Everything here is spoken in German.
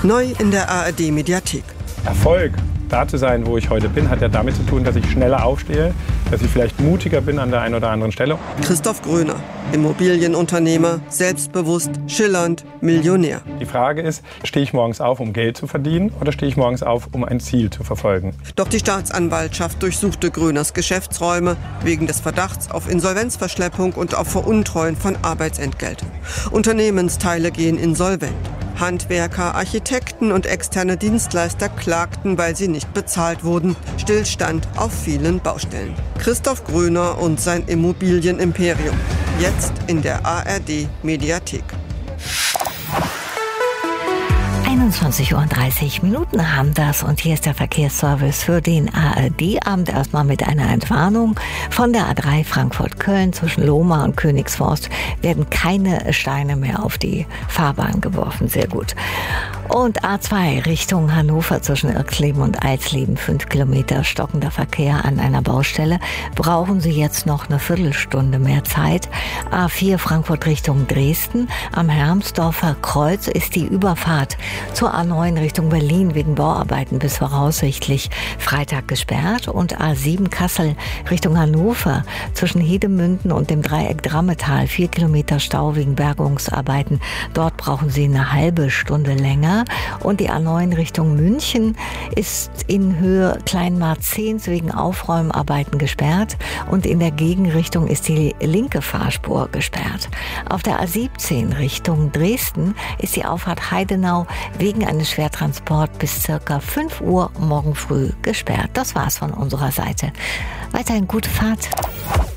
Neu in der ARD-Mediathek. Erfolg, da zu sein, wo ich heute bin, hat ja damit zu tun, dass ich schneller aufstehe, dass ich vielleicht mutiger bin an der einen oder anderen Stelle. Christoph Gröner, Immobilienunternehmer, selbstbewusst, schillernd, Millionär. Die Frage ist, stehe ich morgens auf, um Geld zu verdienen, oder stehe ich morgens auf, um ein Ziel zu verfolgen? Doch die Staatsanwaltschaft durchsuchte Gröners Geschäftsräume wegen des Verdachts auf Insolvenzverschleppung und auf Veruntreuen von Arbeitsentgelt. Unternehmensteile gehen insolvent. Handwerker, Architekten und externe Dienstleister klagten, weil sie nicht bezahlt wurden. Stillstand auf vielen Baustellen. Christoph Gröner und sein Immobilienimperium. Jetzt in der ARD-Mediathek. 21:30 Uhr haben das und hier ist der Verkehrsservice für den ARD-Abend. Erstmal mit einer Entwarnung. Von der A3 Frankfurt-Köln zwischen Lohmar und Königsforst werden keine Steine mehr auf die Fahrbahn geworfen. Sehr gut. Und A2 Richtung Hannover zwischen Irxleben und Eisleben. 5 Kilometer stockender Verkehr an einer Baustelle. Brauchen Sie jetzt noch eine Viertelstunde mehr Zeit. A4 Frankfurt Richtung Dresden. Am Hermsdorfer Kreuz ist die Überfahrt zur A9 Richtung Berlin wegen Bauarbeiten bis voraussichtlich Freitag gesperrt. Und A7 Kassel Richtung Hannover zwischen Hedemünden und dem Dreieck Drammetal 4 Kilometer Stau wegen Bergungsarbeiten. Dort brauchen Sie eine halbe Stunde länger. Und die A9 Richtung München ist in Höhe Kleinmarzehns wegen Aufräumarbeiten gesperrt. Und in der Gegenrichtung ist die linke Fahrspur gesperrt. Auf der A17 Richtung Dresden ist die Auffahrt Heidenau wegen eines Schwertransports bis ca. 5 Uhr morgen früh gesperrt. Das war's von unserer Seite. Weiterhin gute Fahrt.